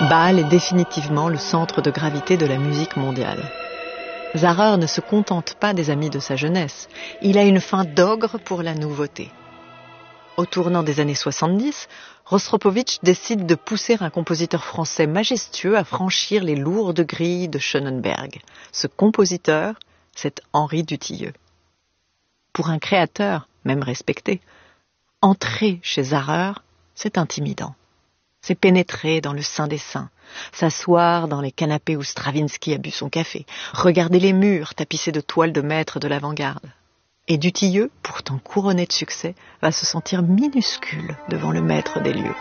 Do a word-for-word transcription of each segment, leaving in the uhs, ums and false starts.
Bâle est définitivement le centre de gravité de la musique mondiale. Zahrer ne se contente pas des amis de sa jeunesse. Il a une faim d'ogre pour la nouveauté. Au tournant des années soixante-dix, Rostropovitch décide de pousser un compositeur français majestueux à franchir les lourdes grilles de Schönenberg. Ce compositeur, c'est Henri Dutilleux. Pour un créateur, même respecté, entrer chez Zahrer, c'est intimidant. C'est pénétrer dans le sein des saints, s'asseoir dans les canapés où Stravinsky a bu son café, regarder les murs tapissés de toiles de maître de l'avant-garde. Et Dutilleux, pourtant couronné de succès, va se sentir minuscule devant le maître des lieux.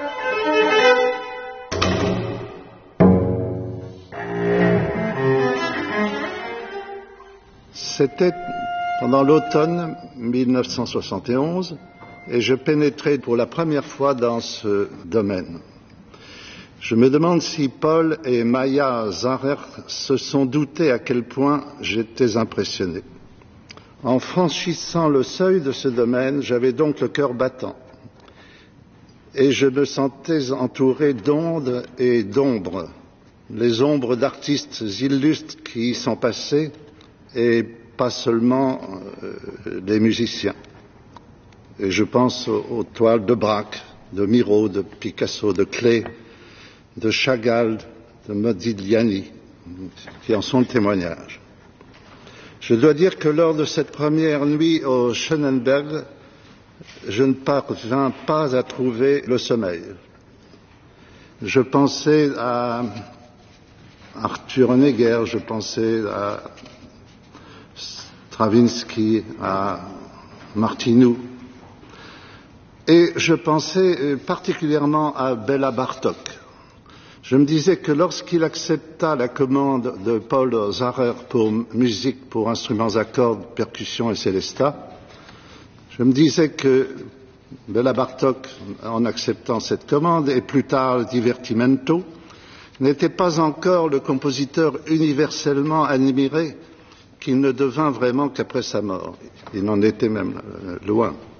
C'était pendant l'automne mille neuf cent soixante et onze et je pénétrais pour la première fois dans ce domaine. Je me demande si Paul et Maya Zahrer se sont doutés à quel point j'étais impressionné. En franchissant le seuil de ce domaine, j'avais donc le cœur battant. Et je me sentais entouré d'ondes et d'ombres, les ombres d'artistes illustres qui y sont passés, et pas seulement euh, des musiciens. Et je pense aux, aux toiles de Braque, de Miro, de Picasso, de Klee, de Chagall, de Modigliani, qui en sont le témoignage. Je dois dire que lors de cette première nuit au Schönenberg, je ne parvins pas à trouver le sommeil. Je pensais à Arthur Honegger, je pensais à Stravinsky, à Martinou, et je pensais particulièrement à Béla Bartók. Je me disais que lorsqu'il accepta la commande de Paul Zahrer pour musique pour instruments à cordes, percussions et célesta, je me disais que Béla Bartók, en acceptant cette commande, et plus tard le Divertimento, n'était pas encore le compositeur universellement admiré qu'il ne devint vraiment qu'après sa mort. Il n'en était même loin.